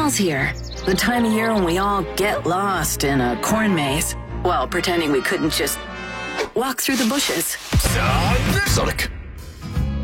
Fall's here. The time of year when we all get lost in a corn maze while pretending we couldn't just walk through the bushes. Sonic